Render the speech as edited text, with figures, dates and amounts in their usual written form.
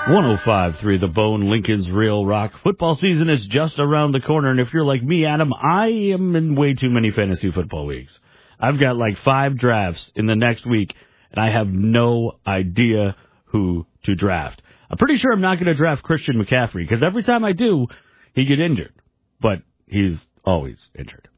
105.3 The Bone, Lincoln's Real Rock. Football season is just around the corner, and if you're like me, Adam, I am in way too many fantasy football leagues. I've got like 5 drafts in the next week, and I have no idea who to draft. I'm pretty sure I'm not going to draft Christian McCaffrey, because every time I do, he get injured. But he's always injured.